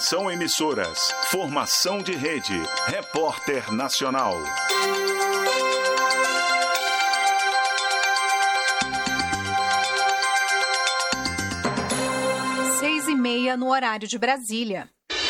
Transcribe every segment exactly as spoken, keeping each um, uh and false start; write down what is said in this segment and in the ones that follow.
Atenção emissoras, formação de rede, Repórter Nacional. Seis e meia no horário de Brasília.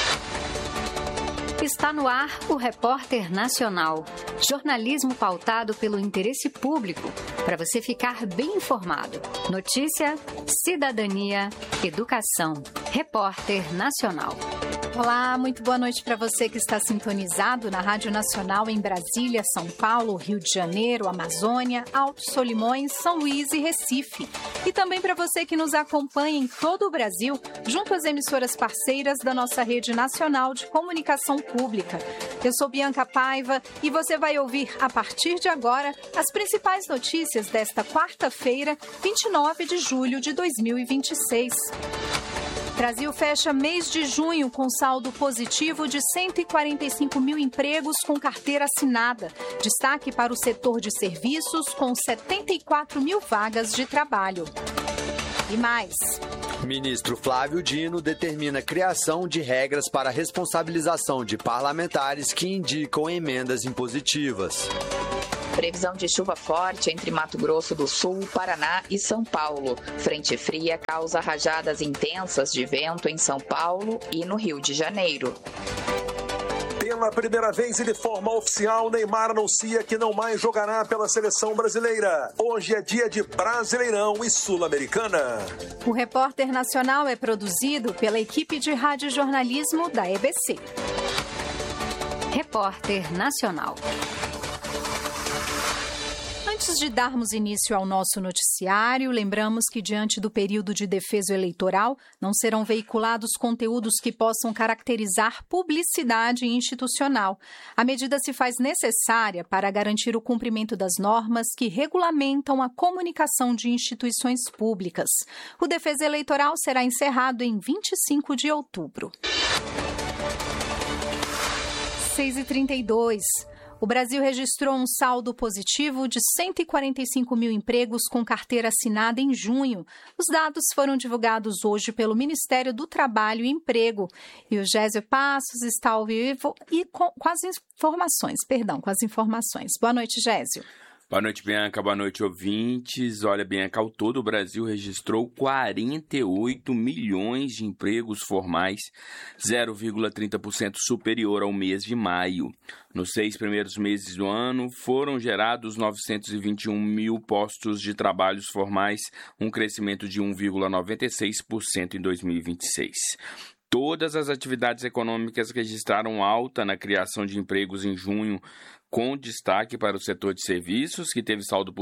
Está no ar o Repórter Nacional. Jornalismo pautado pelo interesse público, para você ficar bem informado. Notícia, cidadania, educação. Repórter Nacional. Olá, muito boa noite para você que está sintonizado na Rádio Nacional em Brasília, São Paulo, Rio de Janeiro, Amazônia, Altos Solimões, São Luís e Recife. E também para você que nos acompanha em todo o Brasil, junto às emissoras parceiras da nossa rede nacional de comunicação pública. Eu sou Bianca Paiva e você vai ouvir, a partir de agora, as principais notícias desta quarta-feira, vinte e nove de julho de dois mil e vinte e seis. Brasil fecha mês de junho com saldo positivo de cento e quarenta e cinco mil empregos com carteira assinada. Destaque para o setor de serviços, com setenta e quatro mil vagas de trabalho. E mais. Ministro Flávio Dino determina a criação de regras para a responsabilização de parlamentares que indicam emendas impositivas. Previsão de chuva forte entre Mato Grosso do Sul, Paraná e São Paulo. Frente fria causa rajadas intensas de vento em São Paulo e no Rio de Janeiro. Pela primeira vez e de forma oficial, Neymar anuncia que não mais jogará pela seleção brasileira. Hoje é dia de Brasileirão e Sul-Americana. O Repórter Nacional é produzido pela equipe de radiojornalismo da E B C. Repórter Nacional. Antes de darmos início ao nosso noticiário, lembramos que, diante do período de defeso eleitoral, não serão veiculados conteúdos que possam caracterizar publicidade institucional. A medida se faz necessária para garantir o cumprimento das normas que regulamentam a comunicação de instituições públicas. O defeso eleitoral será encerrado em vinte e cinco de outubro. seis e trinta e dois. O Brasil registrou um saldo positivo de cento e quarenta e cinco mil empregos com carteira assinada em junho. Os dados foram divulgados hoje pelo Ministério do Trabalho e Emprego. E o Gésio Passos está ao vivo e com, com as informações, perdão, com as informações. Boa noite, Gésio. Boa noite, Bianca. Boa noite, ouvintes. Olha, Bianca, ao todo o Brasil registrou quarenta e oito milhões de empregos formais, zero vírgula trinta por cento superior ao mês de maio. Nos seis primeiros meses do ano, foram gerados novecentos e vinte e um mil postos de trabalhos formais, um crescimento de um vírgula noventa e seis por cento em dois mil e vinte e seis. Todas as atividades econômicas registraram alta na criação de empregos em junho, com destaque para o setor de serviços, que teve saldo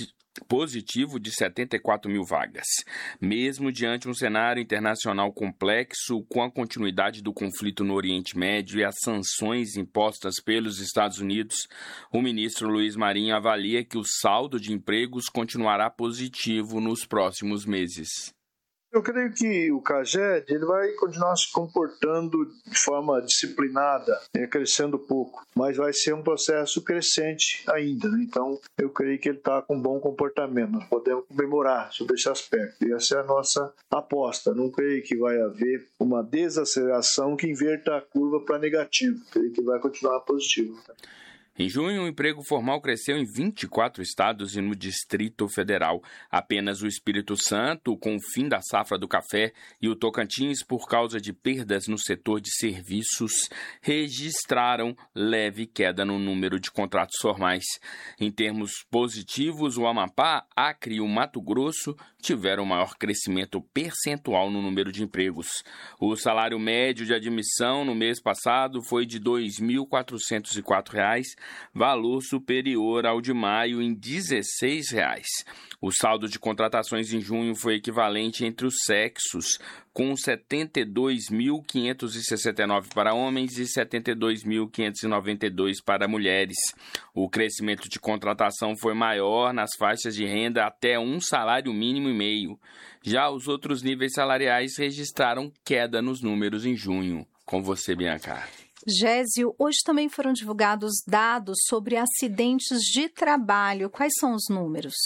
positivo de setenta e quatro mil vagas. Mesmo diante de um cenário internacional complexo, com a continuidade do conflito no Oriente Médio e as sanções impostas pelos Estados Unidos, o ministro Luiz Marinho avalia que o saldo de empregos continuará positivo nos próximos meses. Eu creio que o CAGED ele vai continuar se comportando de forma disciplinada, né, crescendo pouco, mas vai ser um processo crescente ainda. Né? Então, eu creio que ele está com um bom comportamento. Nós podemos comemorar sobre esse aspecto. E essa é a nossa aposta. Não creio que vai haver uma desaceleração que inverta a curva para negativo. Creio que vai continuar positivo. Em junho, o emprego formal cresceu em vinte e quatro estados e no Distrito Federal. Apenas o Espírito Santo, com o fim da safra do café, e o Tocantins, por causa de perdas no setor de serviços, registraram leve queda no número de contratos formais. Em termos positivos, o Amapá, Acre e o Mato Grosso tiveram maior crescimento percentual no número de empregos. O salário médio de admissão no mês passado foi de dois mil quatrocentos e quatro reais, valor superior ao de maio em dezesseis reais. O saldo de contratações em junho foi equivalente entre os sexos, com setenta e dois mil quinhentos e sessenta e nove para homens e setenta e dois mil quinhentos e noventa e dois para mulheres. O crescimento de contratação foi maior nas faixas de renda até um salário mínimo e meio. Já os outros níveis salariais registraram queda nos números em junho. Com você, Bianca. Gésio, hoje também foram divulgados dados sobre acidentes de trabalho. Quais são os números?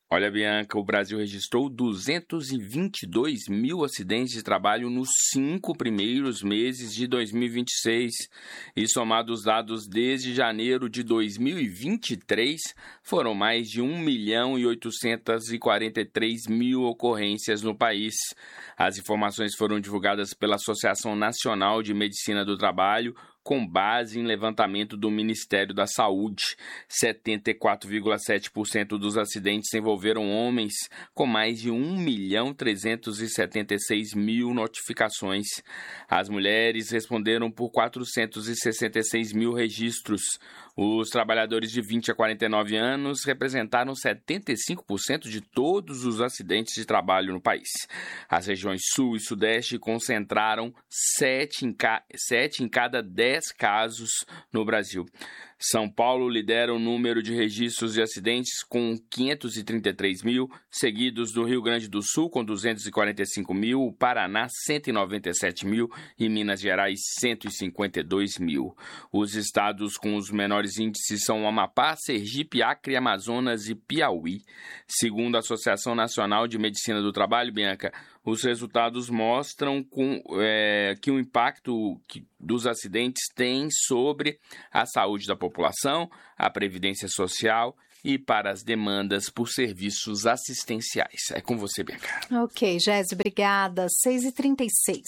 Olha, Bianca, o Brasil registrou duzentos e vinte e dois mil acidentes de trabalho nos cinco primeiros meses de dois mil e vinte e seis. E somado os dados desde janeiro de dois mil e vinte e três, foram mais de um milhão e oitocentos e quarenta e três mil ocorrências no país. As informações foram divulgadas pela Associação Nacional de Medicina do Trabalho, com base em levantamento do Ministério da Saúde. setenta e quatro vírgula sete por cento dos acidentes envolveram homens, com mais de um milhão trezentos e setenta e seis mil notificações. As mulheres responderam por quatrocentos e sessenta e seis mil registros. Os trabalhadores de vinte a quarenta e nove anos representaram setenta e cinco por cento de todos os acidentes de trabalho no país. As regiões Sul e Sudeste concentraram sete em, ca... sete em cada dez casos no Brasil. São Paulo lidera o número de registros de acidentes com quinhentos e trinta e três mil, seguidos do Rio Grande do Sul com duzentos e quarenta e cinco mil, o Paraná cento e noventa e sete mil e Minas Gerais cento e cinquenta e dois mil. Os estados com os menores índices são Amapá, Sergipe, Acre, Amazonas e Piauí. Segundo a Associação Nacional de Medicina do Trabalho, Bianca, os resultados mostram com, é, que o impacto que, dos acidentes tem sobre a saúde da população, a previdência social e para as demandas por serviços assistenciais. É com você, Bianca. Ok, Gési, obrigada. seis e trinta e seis.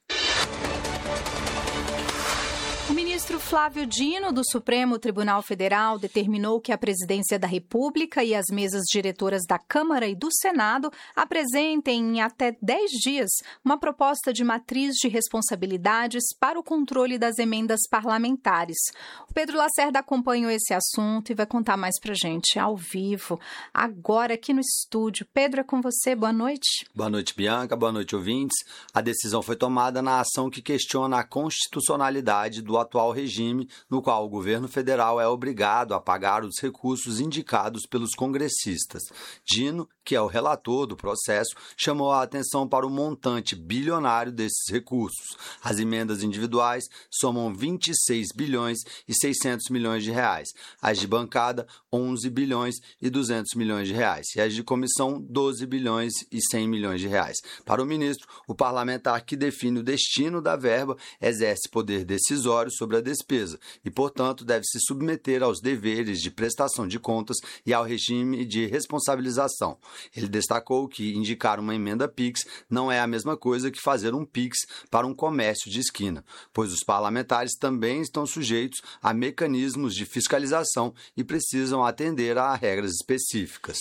O ministro Flávio Dino, do Supremo Tribunal Federal, determinou que a Presidência da República e as mesas diretoras da Câmara e do Senado apresentem em até dez dias uma proposta de matriz de responsabilidades para o controle das emendas parlamentares. O Pedro Lacerda acompanhou esse assunto e vai contar mais pra gente ao vivo, agora aqui no estúdio. Pedro, é com você. Boa noite. Boa noite, Bianca. Boa noite, ouvintes. A decisão foi tomada na ação que questiona a constitucionalidade do atual regime, no qual o governo federal é obrigado a pagar os recursos indicados pelos congressistas. Dino, que é o relator do processo, chamou a atenção para o montante bilionário desses recursos. As emendas individuais somam vinte e seis bilhões e seiscentos milhões de reais, as de bancada onze bilhões e duzentos milhões de reais e as de comissão doze bilhões e cem milhões de reais. Para o ministro, o parlamentar que define o destino da verba exerce poder decisório sobre a despesa e, portanto, deve se submeter aos deveres de prestação de contas e ao regime de responsabilização. Ele destacou que indicar uma emenda PIX não é a mesma coisa que fazer um PIX para um comércio de esquina, pois os parlamentares também estão sujeitos a mecanismos de fiscalização e precisam atender a regras específicas.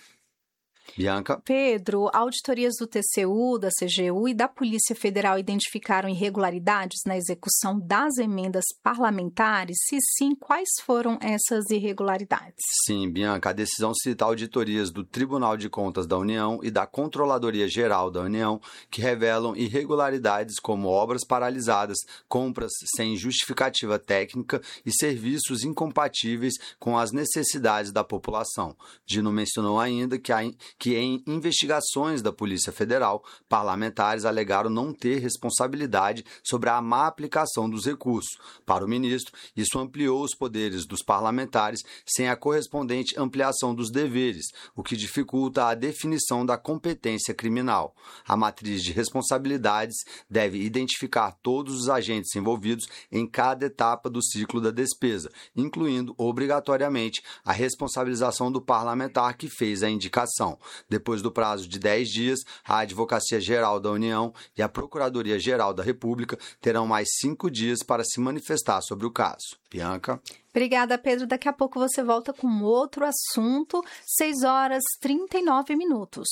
Bianca. Pedro, auditorias do T C U, da C G U e da Polícia Federal identificaram irregularidades na execução das emendas parlamentares? Se sim, quais foram essas irregularidades? Sim, Bianca, a decisão cita auditorias do Tribunal de Contas da União e da Controladoria Geral da União, que revelam irregularidades como obras paralisadas, compras sem justificativa técnica e serviços incompatíveis com as necessidades da população. Dino mencionou ainda que a que em investigações da Polícia Federal, parlamentares alegaram não ter responsabilidade sobre a má aplicação dos recursos. Para o ministro, isso ampliou os poderes dos parlamentares sem a correspondente ampliação dos deveres, o que dificulta a definição da competência criminal. A matriz de responsabilidades deve identificar todos os agentes envolvidos em cada etapa do ciclo da despesa, incluindo obrigatoriamente a responsabilização do parlamentar que fez a indicação. Depois do prazo de dez dias, a Advocacia Geral da União e a Procuradoria Geral da República terão mais cinco dias para se manifestar sobre o caso. Bianca. Obrigada, Pedro. Daqui a pouco você volta com outro assunto. seis horas e trinta e nove minutos.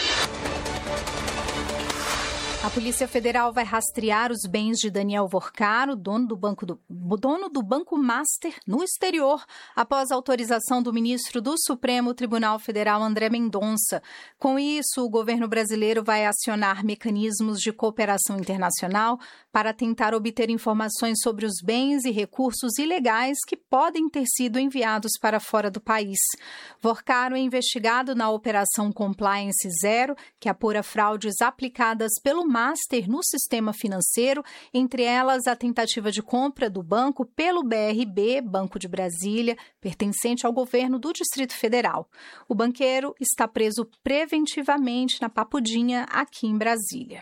A Polícia Federal vai rastrear os bens de Daniel Vorcaro, dono do Banco, do, dono do Banco Master, no exterior, após autorização do ministro do Supremo Tribunal Federal, André Mendonça. Com isso, o governo brasileiro vai acionar mecanismos de cooperação internacional para tentar obter informações sobre os bens e recursos ilegais que podem ter sido enviados para fora do país. Vorcaro é investigado na Operação Compliance Zero, que apura fraudes aplicadas pelo master no sistema financeiro, entre elas a tentativa de compra do banco pelo B R B, Banco de Brasília, pertencente ao governo do Distrito Federal. O banqueiro está preso preventivamente na Papudinha, aqui em Brasília.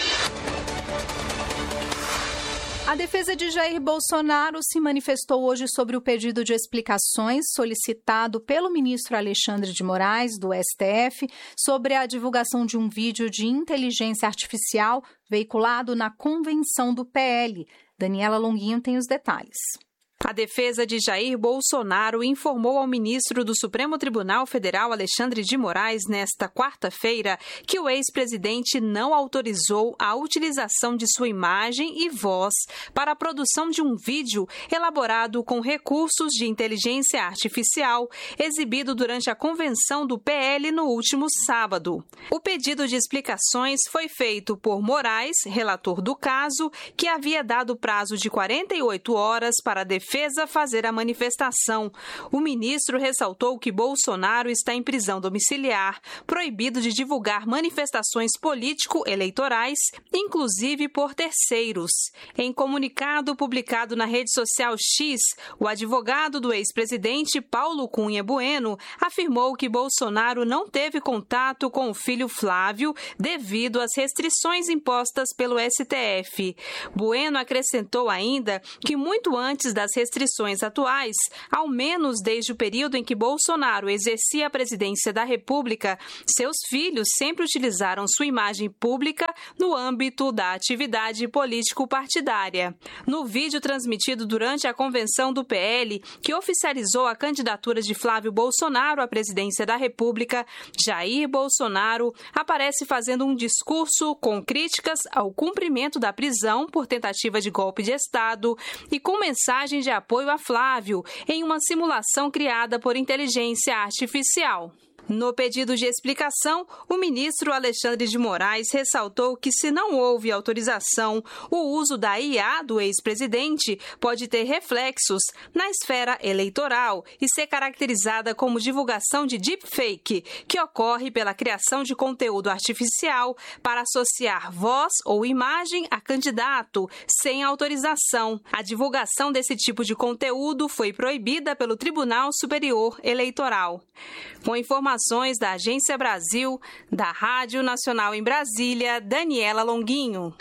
A defesa de Jair Bolsonaro se manifestou hoje sobre o pedido de explicações solicitado pelo ministro Alexandre de Moraes, do S T F, sobre a divulgação de um vídeo de inteligência artificial veiculado na convenção do P L. Daniela Longuinho tem os detalhes. A defesa de Jair Bolsonaro informou ao ministro do Supremo Tribunal Federal, Alexandre de Moraes, nesta quarta-feira, que o ex-presidente não autorizou a utilização de sua imagem e voz para a produção de um vídeo elaborado com recursos de inteligência artificial, exibido durante a convenção do P L no último sábado. O pedido de explicações foi feito por Moraes, relator do caso, que havia dado prazo de quarenta e oito horas para a defesa defesa fazer a manifestação. O ministro ressaltou que Bolsonaro está em prisão domiciliar, proibido de divulgar manifestações político-eleitorais, inclusive por terceiros. Em comunicado publicado na rede social X, o advogado do ex-presidente Paulo Cunha Bueno afirmou que Bolsonaro não teve contato com o filho Flávio devido às restrições impostas pelo S T F. Bueno acrescentou ainda que muito antes das restrições atuais, ao menos desde o período em que Bolsonaro exercia a presidência da República, seus filhos sempre utilizaram sua imagem pública no âmbito da atividade político-partidária. No vídeo transmitido durante a convenção do P L, que oficializou a candidatura de Flávio Bolsonaro à presidência da República, Jair Bolsonaro aparece fazendo um discurso com críticas ao cumprimento da prisão por tentativa de golpe de Estado e com mensagem de apoio a Flávio, em uma simulação criada por inteligência artificial. No pedido de explicação, o ministro Alexandre de Moraes ressaltou que, se não houve autorização, o uso da I A do ex-presidente pode ter reflexos na esfera eleitoral e ser caracterizada como divulgação de deepfake, que ocorre pela criação de conteúdo artificial para associar voz ou imagem a candidato sem autorização. A divulgação desse tipo de conteúdo foi proibida pelo Tribunal Superior Eleitoral. Com informações Informações da Agência Brasil, da Rádio Nacional em Brasília, Daniela Longuinho.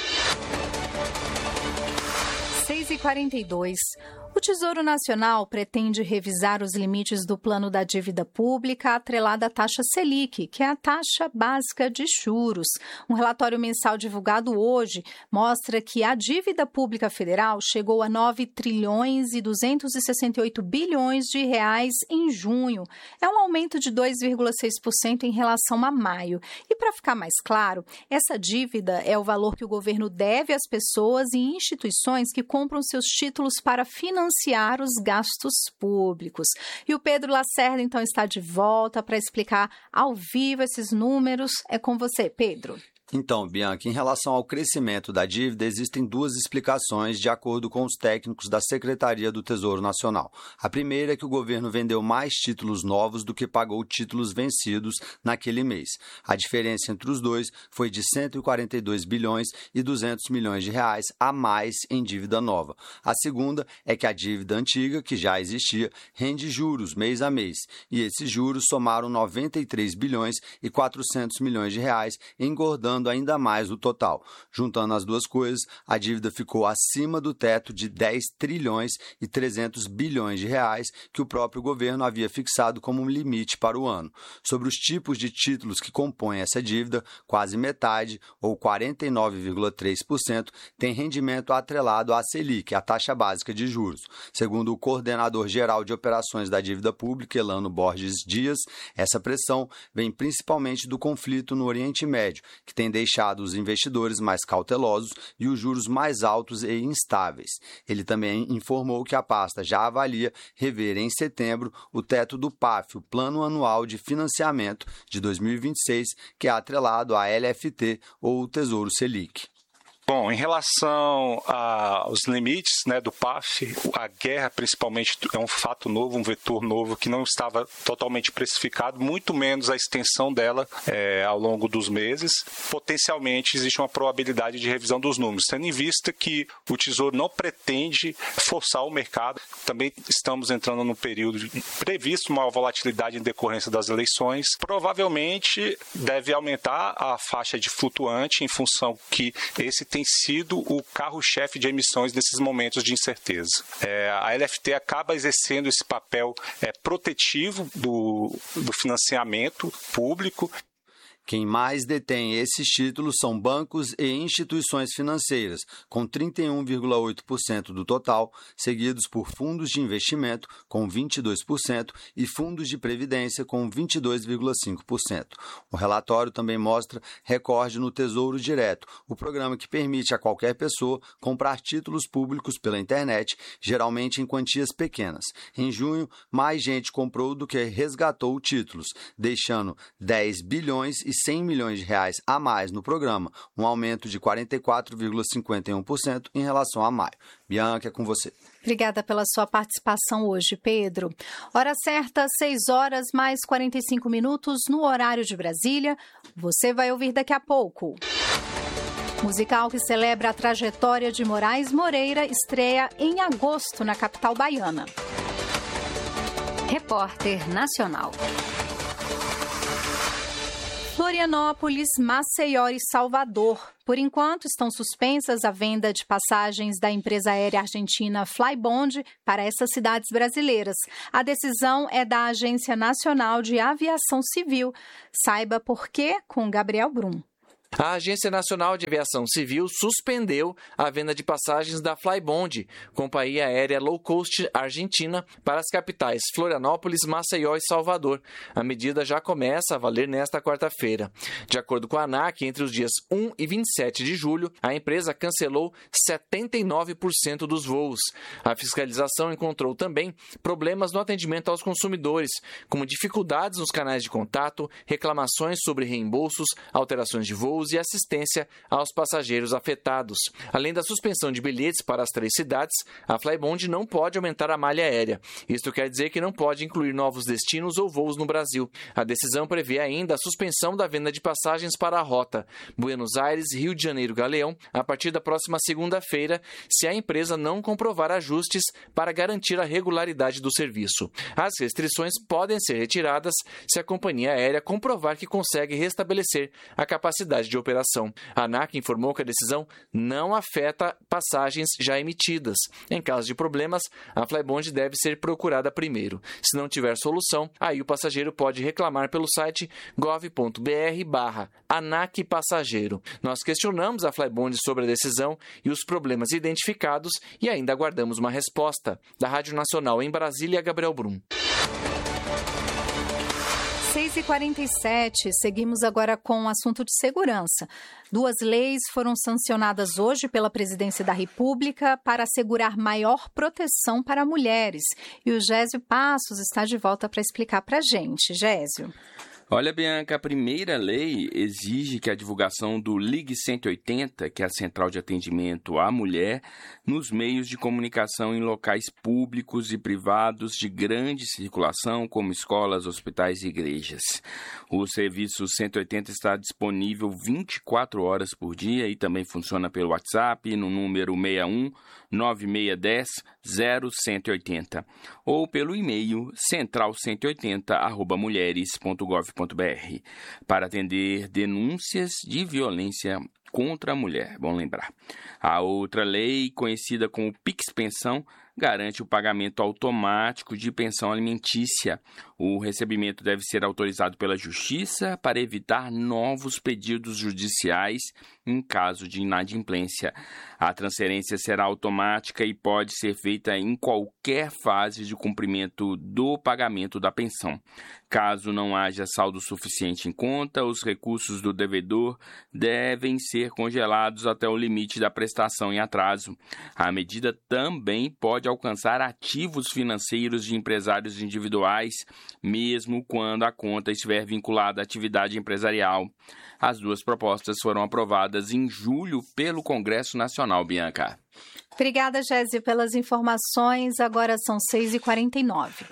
seis e quarenta e dois. O Tesouro Nacional pretende revisar os limites do plano da dívida pública atrelada à taxa Selic, que é a taxa básica de juros. Um relatório mensal divulgado hoje mostra que a dívida pública federal chegou a nove trilhões e duzentos e sessenta e oito bilhões de reais em junho. É um aumento de dois vírgula seis por cento em relação a maio. E para ficar mais claro, essa dívida é o valor que o governo deve às pessoas e instituições que compram seus títulos para financiar financiar os gastos públicos. E o Pedro Lacerda, então, está de volta para explicar ao vivo esses números. É com você, Pedro. Então, Bianca, em relação ao crescimento da dívida, existem duas explicações de acordo com os técnicos da Secretaria do Tesouro Nacional. A primeira é que o governo vendeu mais títulos novos do que pagou títulos vencidos naquele mês. A diferença entre os dois foi de cento e quarenta e dois bilhões e duzentos milhões de reais a mais em dívida nova. A segunda é que a dívida antiga, que já existia, rende juros mês a mês, e esses juros somaram noventa e três bilhões e quatrocentos milhões de reais, engordando ainda mais o total. Juntando as duas coisas, a dívida ficou acima do teto de dez trilhões e trezentos bilhões de reais que o próprio governo havia fixado como um limite para o ano. Sobre os tipos de títulos que compõem essa dívida, quase metade, ou quarenta e nove vírgula três por cento, tem rendimento atrelado à Selic, a taxa básica de juros. Segundo o coordenador geral de operações da dívida pública, Elano Borges Dias, essa pressão vem principalmente do conflito no Oriente Médio, que tem deixado os investidores mais cautelosos e os juros mais altos e instáveis. Ele também informou que a pasta já avalia rever em setembro o teto do P A F, o Plano Anual de Financiamento de dois mil e vinte e seis, que é atrelado à L F T ou o Tesouro Selic. Bom, em relação aos limites, né, do P A F, a guerra principalmente é um fato novo, um vetor novo que não estava totalmente precificado, muito menos a extensão dela é, ao longo dos meses. Potencialmente existe uma probabilidade de revisão dos números, tendo em vista que o Tesouro não pretende forçar o mercado. Também estamos entrando num período previsto uma volatilidade em decorrência das eleições. Provavelmente deve aumentar a faixa de flutuante em função que esse tem sido o carro-chefe de emissões nesses momentos de incerteza. É, a L F T acaba exercendo esse papel é, protetivo do, do financiamento público. Quem mais detém esses títulos são bancos e instituições financeiras, com trinta e um vírgula oito por cento do total, seguidos por fundos de investimento, com vinte e dois por cento, e fundos de previdência, com vinte e dois vírgula cinco por cento. O relatório também mostra recorde no Tesouro Direto, o programa que permite a qualquer pessoa comprar títulos públicos pela internet, geralmente em quantias pequenas. Em junho, mais gente comprou do que resgatou títulos, deixando dez bilhões e cem milhões de reais a mais no programa, um aumento de quarenta e quatro vírgula cinquenta e um por cento em relação a maio. Bianca, é com você. Obrigada pela sua participação hoje, Pedro. Hora certa, seis horas mais quarenta e cinco minutos no horário de Brasília. Você vai ouvir daqui a pouco. Musical que celebra a trajetória de Moraes Moreira estreia em agosto na capital baiana. Repórter Nacional. Florianópolis, Maceió e Salvador. Por enquanto, estão suspensas a venda de passagens da empresa aérea argentina Flybond para essas cidades brasileiras. A decisão é da Agência Nacional de Aviação Civil. Saiba por quê com Gabriel Brum. A Agência Nacional de Aviação Civil suspendeu a venda de passagens da Flybond, companhia aérea low-cost argentina, para as capitais Florianópolis, Maceió e Salvador. A medida já começa a valer nesta quarta-feira. De acordo com a ANAC, entre os dias um e vinte e sete de julho, a empresa cancelou setenta e nove por cento dos voos. A fiscalização encontrou também problemas no atendimento aos consumidores, como dificuldades nos canais de contato, reclamações sobre reembolsos, alterações de voos e assistência aos passageiros afetados. Além da suspensão de bilhetes para as três cidades, a Flybond não pode aumentar a malha aérea. Isto quer dizer que não pode incluir novos destinos ou voos no Brasil. A decisão prevê ainda a suspensão da venda de passagens para a rota Buenos Aires, Rio de Janeiro, Galeão, a partir da próxima segunda-feira, se a empresa não comprovar ajustes para garantir a regularidade do serviço. As restrições podem ser retiradas se a companhia aérea comprovar que consegue restabelecer a capacidade de operação. A ANAC informou que a decisão não afeta passagens já emitidas. Em caso de problemas, a Flybond deve ser procurada primeiro. Se não tiver solução, aí o passageiro pode reclamar pelo site gov ponto br barra ANAC Passageiro. Nós questionamos a Flybond sobre a decisão e os problemas identificados e ainda aguardamos uma resposta. Da Rádio Nacional em Brasília, Gabriel Brum. seis e quarenta e sete, seguimos agora com o assunto de segurança. Duas leis foram sancionadas hoje pela Presidência da República para assegurar maior proteção para mulheres. E o Gésio Passos está de volta para explicar para a gente. Gésio. Olha, Bianca, a primeira lei exige que a divulgação do Ligue cento e oitenta, que é a central de atendimento à mulher, nos meios de comunicação em locais públicos e privados de grande circulação, como escolas, hospitais e igrejas. O serviço cento e oitenta está disponível vinte e quatro horas por dia e também funciona pelo WhatsApp no número seis um nove seis um zero zero cento e oitenta ou pelo e-mail central cento e oitenta arroba mulheres ponto gov ponto br para atender denúncias de violência contra a mulher, bom lembrar. A outra lei, conhecida como Pix Pensão, garante o pagamento automático de pensão alimentícia. O recebimento deve ser autorizado pela Justiça para evitar novos pedidos judiciais em caso de inadimplência. A transferência será automática e pode ser feita em qualquer fase de cumprimento do pagamento da pensão. Caso não haja saldo suficiente em conta, os recursos do devedor devem ser congelados até o limite da prestação em atraso. A medida também pode pode alcançar ativos financeiros de empresários individuais, mesmo quando a conta estiver vinculada à atividade empresarial. As duas propostas foram aprovadas em julho pelo Congresso Nacional, Bianca. Obrigada, Gésia, pelas informações. Agora são seis e quarenta e nove.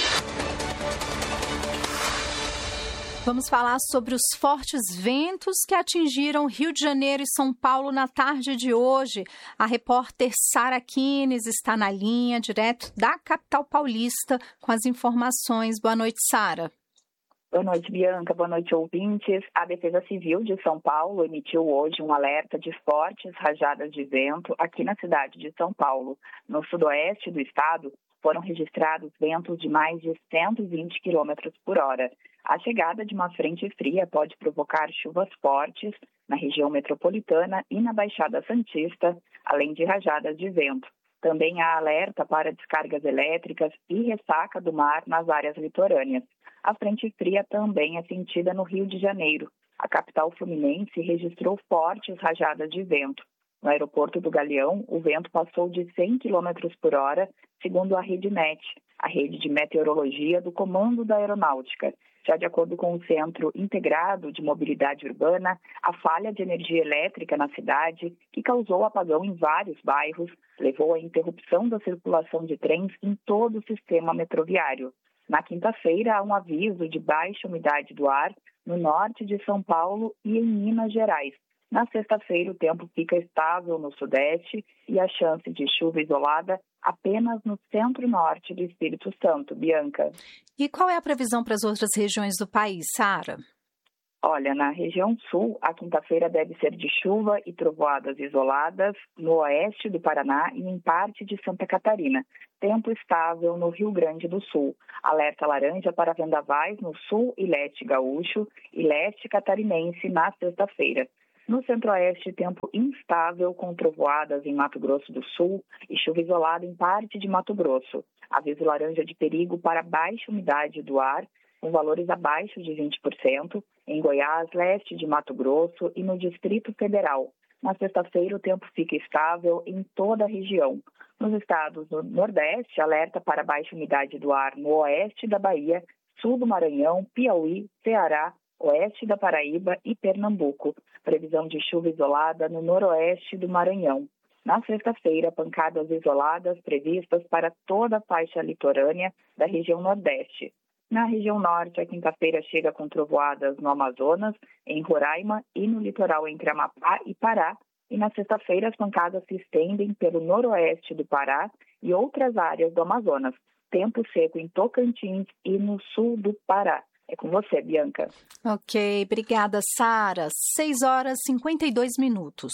Vamos falar sobre os fortes ventos que atingiram Rio de Janeiro e São Paulo na tarde de hoje. A repórter Sara Kines está na linha, direto da capital paulista, com as informações. Boa noite, Sara. Boa noite, Bianca. Boa noite, ouvintes. A Defesa Civil de São Paulo emitiu hoje um alerta de fortes rajadas de vento aqui na cidade de São Paulo. No sudoeste do estado, foram registrados ventos de mais de cento e vinte quilômetros por hora. A chegada de uma frente fria pode provocar chuvas fortes na região metropolitana e na Baixada Santista, além de rajadas de vento. Também há alerta para descargas elétricas e ressaca do mar nas áreas litorâneas. A frente fria também é sentida no Rio de Janeiro. A capital fluminense registrou fortes rajadas de vento. No aeroporto do Galeão, o vento passou de cem quilômetros por hora, segundo a RedeMet, a rede de meteorologia do Comando da Aeronáutica. Já de acordo com o Centro Integrado de Mobilidade Urbana, a falha de energia elétrica na cidade, que causou apagão em vários bairros, levou à interrupção da circulação de trens em todo o sistema metroviário. Na quinta-feira, há um aviso de baixa umidade do ar no norte de São Paulo e em Minas Gerais. Na sexta-feira, o tempo fica estável no sudeste e a chance de chuva isolada apenas no centro-norte do Espírito Santo. Bianca. E qual é a previsão para as outras regiões do país, Sara? Olha, na região sul, a quinta-feira deve ser de chuva e trovoadas isoladas no oeste do Paraná e em parte de Santa Catarina. Tempo estável no Rio Grande do Sul. Alerta laranja para vendavais no sul e leste gaúcho e leste catarinense na sexta-feira. No centro-oeste, tempo instável com trovoadas em Mato Grosso do Sul e chuva isolada em parte de Mato Grosso. Aviso laranja de perigo para baixa umidade do ar, com valores abaixo de vinte por cento, em Goiás, leste de Mato Grosso e no Distrito Federal. Na sexta-feira, o tempo fica estável em toda a região. Nos estados do Nordeste, alerta para baixa umidade do ar no oeste da Bahia, sul do Maranhão, Piauí, Ceará, oeste da Paraíba e Pernambuco. Previsão de chuva isolada no noroeste do Maranhão. Na sexta-feira, pancadas isoladas previstas para toda a faixa litorânea da região Nordeste. Na região Norte, a quinta-feira chega com trovoadas no Amazonas, em Roraima e no litoral entre Amapá e Pará. E na sexta-feira, as pancadas se estendem pelo noroeste do Pará e outras áreas do Amazonas. Tempo seco em Tocantins e no sul do Pará. É com você, Bianca. Ok, obrigada, Sara. seis horas e cinquenta e dois minutos.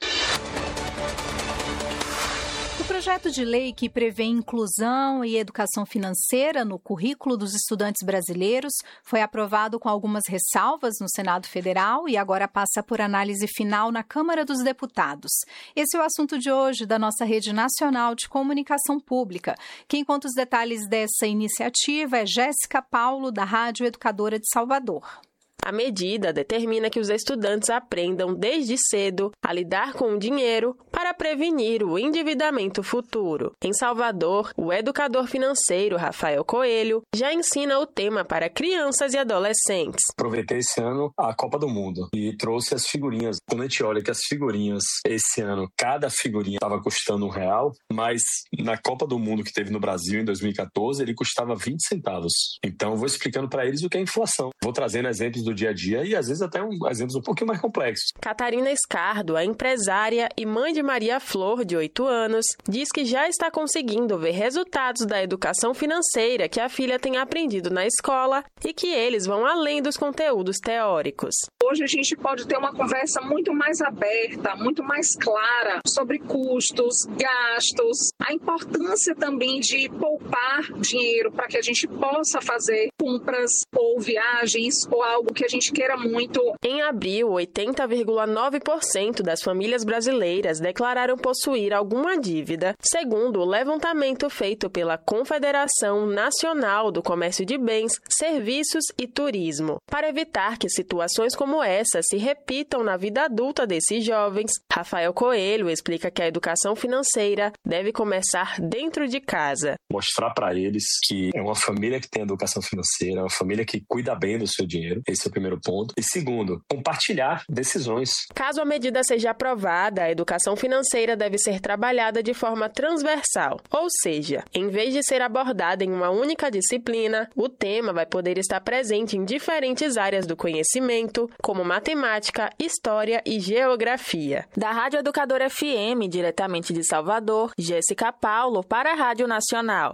O projeto de lei que prevê inclusão e educação financeira no currículo dos estudantes brasileiros foi aprovado com algumas ressalvas no Senado Federal e agora passa por análise final na Câmara dos Deputados. Esse é o assunto de hoje da nossa Rede Nacional de Comunicação Pública. Quem conta os detalhes dessa iniciativa é Jéssica Paulo, da Rádio Educadora de Salvador. A medida determina que os estudantes aprendam desde cedo a lidar com o dinheiro para prevenir o endividamento futuro. Em Salvador, o educador financeiro Rafael Coelho já ensina o tema para crianças e adolescentes. Aproveitei esse ano a Copa do Mundo e trouxe as figurinhas. Quando a gente olha que as figurinhas, esse ano, cada figurinha estava custando um real, mas na Copa do Mundo que teve no Brasil em dois mil e quatorze, ele custava vinte centavos. Então, eu vou explicando para eles o que é inflação. Vou trazendo exemplos do dia a dia e às vezes até um, exemplos um pouquinho mais complexos. Catarina Escardo, a empresária e mãe de Maria Flor, de oito anos, diz que já está conseguindo ver resultados da educação financeira que a filha tem aprendido na escola e que eles vão além dos conteúdos teóricos. Hoje a gente pode ter uma conversa muito mais aberta, muito mais clara sobre custos, gastos, a importância também de poupar dinheiro para que a gente possa fazer compras ou viagens ou algo que a gente queira muito. Em abril, oitenta vírgula nove por cento das famílias brasileiras declararam possuir alguma dívida, segundo o levantamento feito pela Confederação Nacional do Comércio de Bens, Serviços e Turismo. Para evitar que situações como como essa se repitam na vida adulta desses jovens. Rafael Coelho explica que a educação financeira deve começar dentro de casa. Mostrar para eles que é uma família que tem educação financeira, uma família que cuida bem do seu dinheiro. Esse é o primeiro ponto. E segundo, compartilhar decisões. Caso a medida seja aprovada, a educação financeira deve ser trabalhada de forma transversal. Ou seja, em vez de ser abordada em uma única disciplina, o tema vai poder estar presente em diferentes áreas do conhecimento, como matemática, história e geografia. Da Rádio Educadora F M, diretamente de Salvador, Jéssica Paulo para a Rádio Nacional.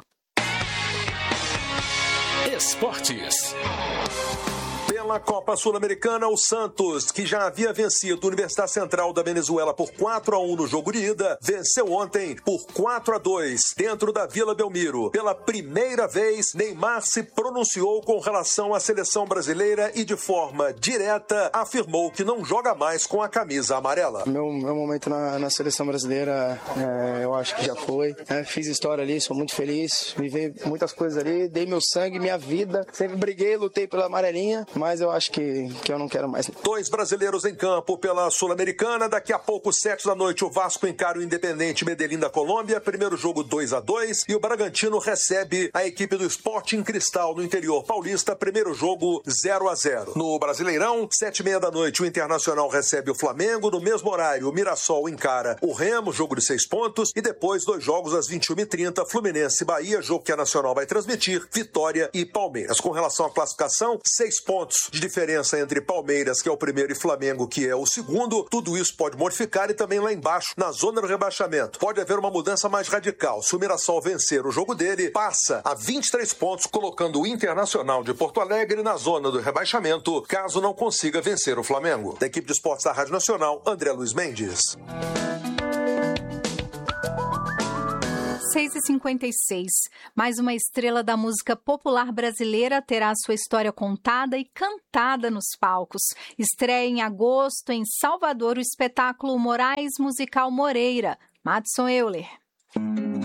Esportes. Pela Copa Sul-Americana, o Santos, que já havia vencido a Universidade Central da Venezuela por quatro a um no jogo de ida, venceu ontem por quatro a dois dentro da Vila Belmiro. Pela primeira vez, Neymar se pronunciou com relação à seleção brasileira e de forma direta afirmou que não joga mais com a camisa amarela. Meu, meu momento na, na seleção brasileira, é, eu acho que já foi. É, fiz história ali, sou muito feliz, vivi muitas coisas ali, dei meu sangue, minha vida, sempre briguei, lutei pela amarelinha, mas eu acho que, que eu não quero mais. Dois brasileiros em campo pela Sul-Americana. Daqui a pouco, sete da noite, o Vasco encara o Independente Medellín da Colômbia. Primeiro jogo dois a dois. E o Bragantino recebe a equipe do Sporting Cristal no interior paulista. Primeiro jogo zero a zero. No Brasileirão, sete e meia da noite, o Internacional recebe o Flamengo. No mesmo horário, o Mirassol encara o Remo, jogo de seis pontos. E depois, dois jogos às vinte e uma e trinta, Fluminense e Bahia, jogo que a Nacional vai transmitir, Vitória e Palmeiras. Com relação à classificação, seis pontos de diferença entre Palmeiras, que é o primeiro, e Flamengo, que é o segundo. Tudo isso pode modificar e também lá embaixo, na zona do rebaixamento, pode haver uma mudança mais radical. Se o Mirassol vencer o jogo dele, passa a vinte e três pontos, colocando o Internacional de Porto Alegre na zona do rebaixamento, caso não consiga vencer o Flamengo. Da equipe de esportes da Rádio Nacional, André Luiz Mendes. seis e cinquenta e seis. Mais uma estrela da música popular brasileira terá sua história contada e cantada nos palcos. Estreia em agosto em Salvador o espetáculo Moraes Musical Moreira. Madison Euler.